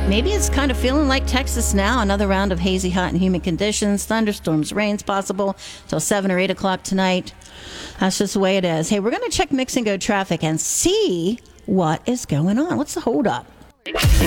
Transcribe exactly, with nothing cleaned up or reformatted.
Maybe it's kind of feeling like Texas now. Another round of hazy, hot, and humid conditions. Thunderstorms, rains possible till seven or eight o'clock tonight. That's just the way it is. Hey, we're going to check Mix and Go traffic and see what is going on. What's the holdup?